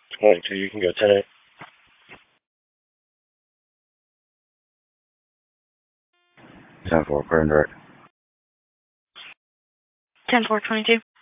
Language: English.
22, you can go 10-8. 10-4, clear and direct. 10-4, 22.